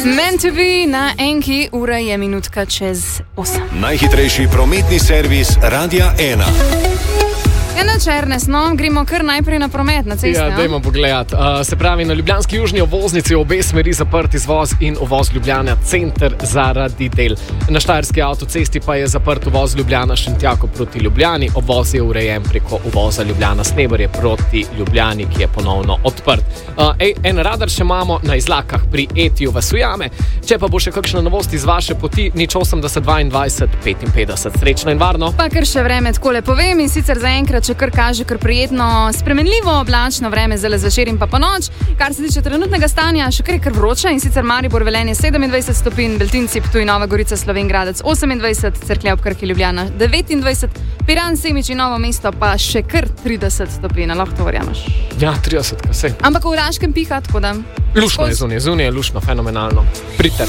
Meant to be na enki, ura je minutka čez 8. Najhitrejši prometni servis Radia 1. Enoč, Ernest, no, gremo kar najprej na promet, na cesti. Ja, dajmo pogledati. Se pravi, na ljubljanski južni obvoznici obe smeri zaprt izvoz in uvoz Ljubljana center zaradi del. Na štajerski avtocesti pa je zaprt uvoz Ljubljana Šentjako proti Ljubljani. Obvoz je urejen preko uvoza Ljubljana Sneberje proti Ljubljani, ki je ponovno odprt. En radar še imamo na izlakah pri Etiju vas ujame. Če pa bo še kakšna novost iz vaše poti, nič 80 22 55. Srečno in varno. Pa kar še vreme takole povem in sicer zaenkrat še kar kaže kar prijetno, spremenljivo oblačno vreme zelo zvečer in pa ponoč. Kar se tiče trenutnega stanja, še kar vroče in sicer Maribor Velenje 27 stopinj, Beltinci, Ptuj, Nova Gorica, Slovenj Gradec 28, Cerklje ob Krki, Ljubljana 29, Piran, Semič in Novo mesto pa še kar 30 stopinj, lahko to verjameš. Ja, 30, kaj se. Ampak v Laškem piha, tako da... Lušno je zunaj je lušno, fenomenalno. Pridite.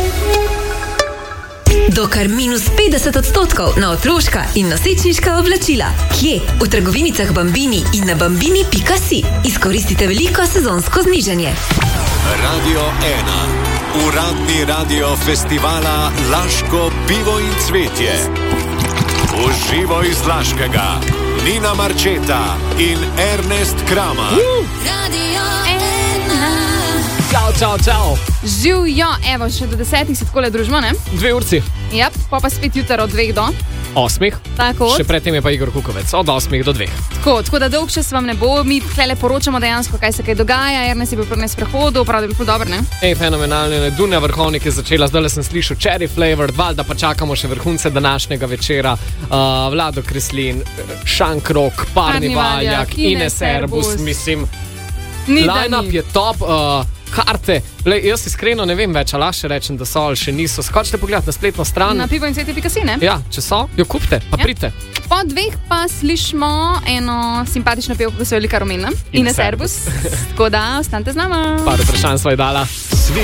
Do kar -50% na otroška in nosečniška oblačila. Kje? V trgovinicah Bambini in na bambini.si. Izkoristite veliko sezonsko znižanje. Radio 1. Uradni radio festivala Laško pivo in cvetje. Uživo iz Laškega. Nina Marčeta in Ernest Krama. Radio 1. Čau. Živjo, evo, še do 10 se takole družimo, ne? 2 urci. Ja, pa spet jutar od 2 do 8. Tako. Še predtem je pa Igor Kukovec od 8 do 2. Tako da dolg čas vam ne bo, mi tlele poročamo dejansko, kaj se kaj dogaja, Ernest je bil pri nas prehodu, prav da je bil dobro, ne? Fenomenalno, Dunja Vrhovnik je začela, zdaj sem slišal Cherry Flavor, valjda pa čakamo še vrhunce današnjega večera, Vlado Kreslin, Šankrok, Parni Valjak, Ines Erbus, mislim, line-up je top, karte, jaz iskreno ne vem več, ali še rečem, da so ali še niso. Skočite pogledati na spletno stran. Na pivoincvetje.si, ne? Ja, če so, jo kupite, pa pridite. Po 2 pa slišimo eno simpatično pevko, ki se je velika rumena. Ines Erbus. Tako da, ostanite z nama. Par vprašanj sva je dala.